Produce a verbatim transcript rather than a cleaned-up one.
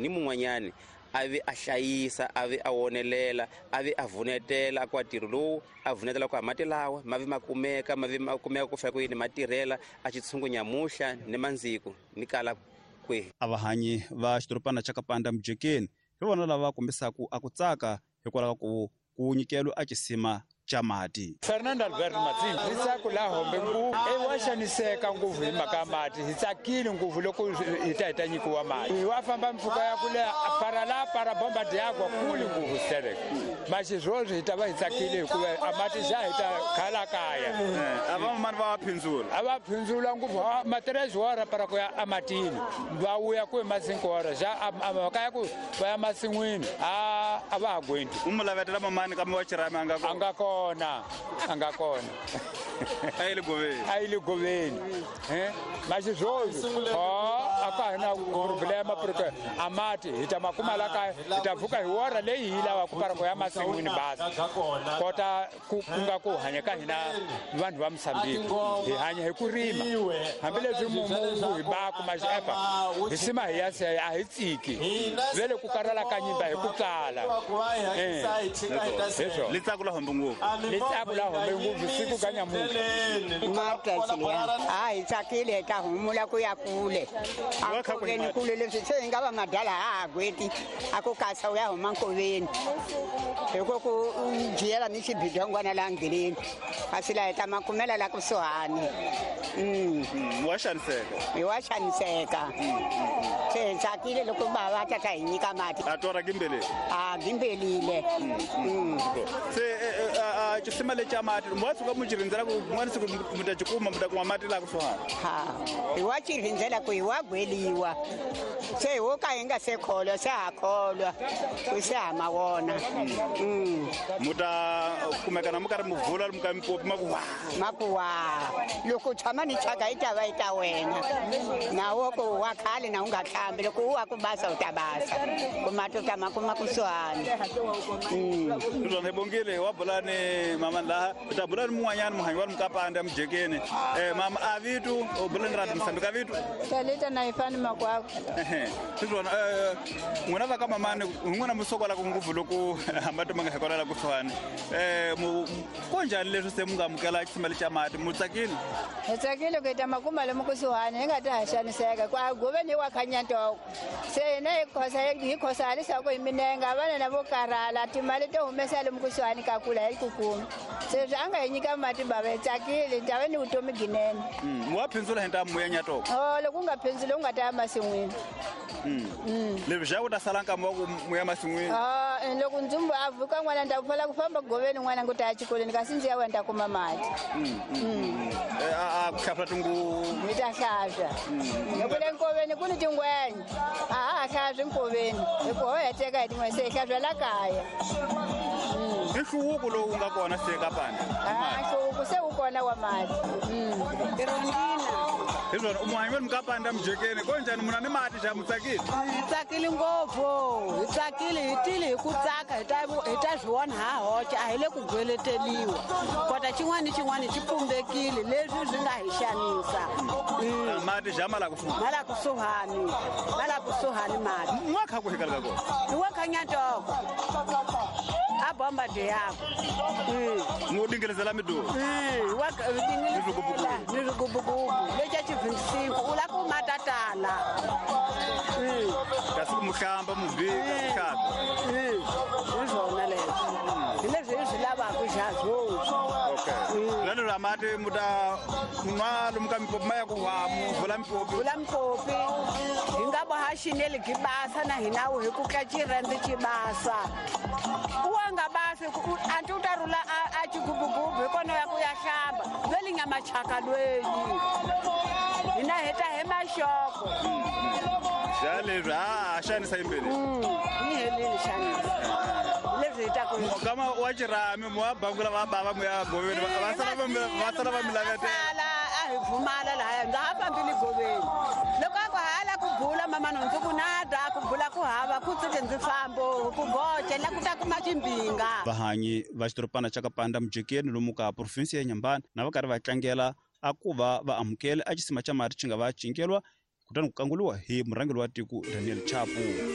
ni mun'wanyani ave a hlayisa ave a wonelela ave a vunetela a kwatirho lowu a vunetela ku mati lawa mavi ma kumeka mavi ma kumeka ku fika kwini matirhela a xitshungu nyamuhla ni mandziko ni kala kwihi. Avahanyi va xitoropana xa Kapanda Mujekeni hi vona lava kombisaka a ku tsaka hikwalaho ku ku nyikelo a xisima cha mati. Fernando Alberto Matsimba hi tsaka la hombe nguvu e wa xaniseka nguvu hi maka mati hi tsakile nguvu loko hi ta hi ta nyikiwa mati hi wa famba mpfhuka ya ku leha para la para bomba dyagwa kule nguvu sterek maxi zwozwo hi ta va hi tsakile hikuva a mati xa hi ta khala kaya a van'wamani va va phindzula a va phindzula nguvu matirezi wara para ku ya ematini va vuya ku hi masinko wara xa mhaka ya ku va ya masin'wini a a va ha gwendi u mu lavetela mamani kambe wa chirami anga ko anga kona anga kona a yi le goveni a yi le goveni eh maxi zwozwo a ka hi na problema porque a mati hi ta makuma la kaya hi ta pfuka hi wara leyi hi lava ku para ku ya masin'wini basi kota ku nga ku hanya ka hina vanhu va Msambiki hi hanya hi ku rima hambileswi mumungu hi ba ku maxepa hi sima hi ya se a hi tsiki vele ku karala ka nyimba hi ku kala eh le tsakula hombe nguvu le tsakula hombe nguvu siku ka nyamuhla matasiliya a hi tsakile ta humula ku ya kule akukeni kule leswi se hi nga va madala ha gweti a ku kasa u ya huma nkoveni hiko ku jiyela ni xibidongwana la ngilini a swi la hi ta makumela la kusuhani wa xaniseka hi wa xaniseka se hi tsakile loko va va ta ta hi nyika mati a tora gimbeleli a gimbelile se a xisima le cha mati mo tshuka mu xirindzela ku n'wana siku mu ta cikuma mu ta kuma mati la kusuhani ha hi wa xirindzela ku hi wa gweliwa se hi wo ka hi nga se kholwa se ha kholwa ku se ha ma vona mu ta kumeka na mu karhi mu vula mu ka mipopi ma ku wa ma ku wa loko tshama ni chaka yi ta va yi ta wena nawo ku wa khale na u nga hlambi loko u wa ku basa u ta basa ku mati u ta ma kuma kusuhani Ndona bongile wa bulani mama la ta bulani mun'wanyana muhanyi wa Mukapanda Mujekeni eh mama avitu o bulani ra Msambika vitu talita na ifani makwako eh ndona eh n'wana va ka mamani n'wana musokola ku nguvu loko ambato manga hekolela kusuhani eh mu konjani leswi se munga mukela ximali cha mati mu tsakile hi tsakile ku ta makuma le mukusuhani hi nga ta hashaniseka ku goveni wa khanyantoko se ne hi khosa hi khosa alisa ku hi minenga vana na vo karhala timali to humesa le mukusuhani ka kula hi ku kuma se swi anga hi nyika mati bava hi tsakile njave ni vutomi ginene mu wa phindzula hi nta mu ya nyatoko o loko u nga phindzuli u nga ta ya masin'wini leswi xa ku ta sala nkama wa ku mu ya masin'wini a loko ndzumbu a vuka n'wana ni ta pfala ku famba goveni n'wana ngu ta ya xikolweni kasi ndzi ya wena ta kuma mati a ku hlapla tinguvu ni ta hlapya loko le nkoveni ku ni tingwenya a ha ha hlapyi nkoveni hikuva ho heteka hi tin'wenya se hi hlapya la kaya i nhluvuko lowu nga kona se Kapanda a nhluvuko se wu kona wa mati hi swona u muhanyi wa Mukapanda Mujekeni konjani muna ni mati xa mu tsakile hi tsakile ngopfu hi tsakile hi tile hi ku tsaka hi ta hi ta swi vona ha hoxa a hi le ku gweleteliwa kota xin'wana ni xin'wana xi pumbekile leswi swi nga hi xanisa mati xa ma la kusuhani ma la kusuhani ma la kusuhani mati n'wa kha ku hikaleka kona hi wa khanyatoko a bomba dyako mu dingelezela miduku wa dingelezela ni rigubugubu lexa xivinsiku u la ku matatala kasi ku mu hlamba mu bika ku hlamba hi swona leswi hi leswi hi swi lavaka xa swoswi lani ra mati mu ta nwa lomu ka mipopi ma ya ku wa mu vula mipopi vula mipopi hi nga boha xineli gi basa na hinawu hi ku ka xirendzi xi basa u nga basi anti u ta rula a xigubugubu hi kona ya ku ya hlamba veli nyama chaka lweyi hina heta he maxoko xa leswi ha xanisa yimbele ni helini xanisa leswi hi ta ku kama wa xirami mu wa bangula va bava mu ya goveni va sala va mi lavetela a hi pfumala lahaya ndza ha fambili goveni loko a ku hala ku bula mama nhundzu ku nada ku bula ku hava ku tsike ndzi fambo ku goce la ku ta kuma ximbinga vahanyi va xitoropana xa Kapanda Mujekeni lomu ka provinsi ya Nyambani na va karhi va tlangela a ku va va amukele a xisima xa mati xi nga va cinkelwa kutani ku kanguliwa hi murhangeri wa tiko Daniel Chapo.